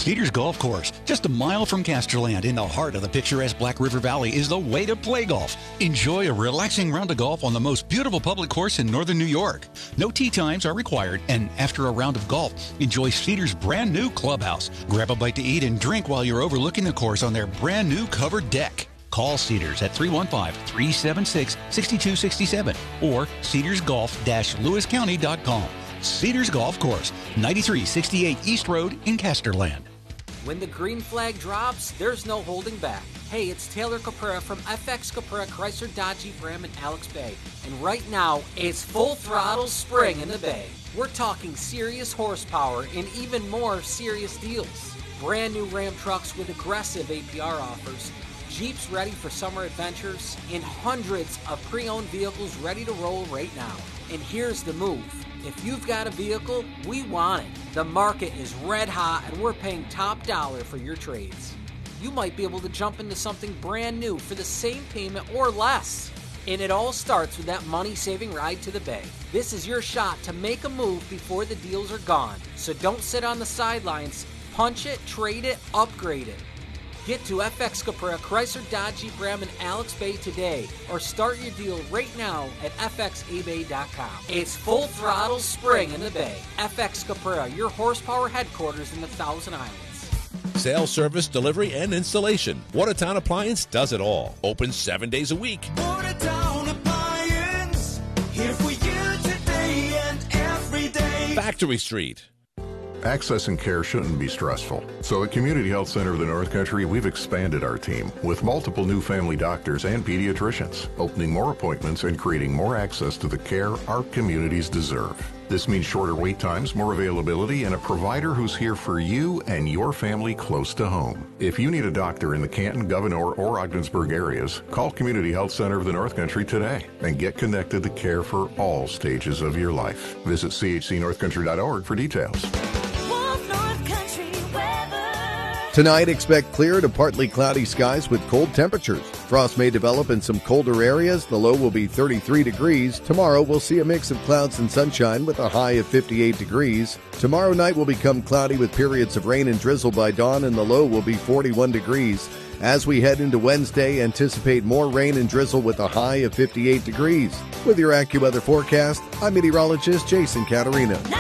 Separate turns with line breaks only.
Cedars Golf Course, just a mile from Casterland in the heart of the picturesque Black River Valley, is the way to play golf. Enjoy a relaxing round of golf on the most beautiful public course in northern New York. No tee times are required, and after a round of golf, enjoy Cedars' brand new clubhouse. Grab a bite to eat and drink while you're overlooking the course on their brand new covered deck. Call Cedars at 315-376-6267 or cedarsgolf-lewiscounty.com. Cedars Golf Course, 9368 East Road in Casterland.
When the green flag drops, there's no holding back. Hey, it's Taylor Caprera from FX Caprera Chrysler Dodge Jeep Ram in Alex Bay. And right now, it's full throttle spring in the Bay. We're talking serious horsepower and even more serious deals. Brand new Ram trucks with aggressive APR offers, Jeeps ready for summer adventures, and hundreds of pre-owned vehicles ready to roll right now. And here's the move. If you've got a vehicle, we want it. The market is red hot and we're paying top dollar for your trades. You might be able to jump into something brand new for the same payment or less. And it all starts with that money-saving ride to the Bay. This is your shot to make a move before the deals are gone. So don't sit on the sidelines. Punch it, trade it, upgrade it. Get to FX Caprera Chrysler Dodge Jeep Ram in Alex Bay today or start your deal right now at fxabay.com. It's full throttle spring in the Bay. FX Caprera, your horsepower headquarters in the Thousand Islands.
Sales, service, delivery, and installation. Watertown Appliance does it all. Open 7 days a week.
Watertown Appliance, here for you today and every day.
Factory Street.
Accessing care shouldn't be stressful. So at Community Health Center of the North Country, we've expanded our team with multiple new family doctors and pediatricians, opening more appointments and creating more access to the care our communities deserve. This means shorter wait times, more availability, and a provider who's here for you and your family close to home. If you need a doctor in the Canton, Gouverneur, or Ogdensburg areas, call Community Health Center of the North Country today and get connected to care for all stages of your life. Visit chcnorthcountry.org for details.
Tonight, expect clear to partly cloudy skies with cold temperatures. Frost may develop in some colder areas. The low will be 33 degrees. Tomorrow, we'll see a mix of clouds and sunshine with a high of 58 degrees. Tomorrow night will become cloudy with periods of rain and drizzle by dawn, and the low will be 41 degrees. As we head into Wednesday, anticipate more rain and drizzle with a high of 58 degrees. With your AccuWeather forecast, I'm meteorologist Jason Caterina.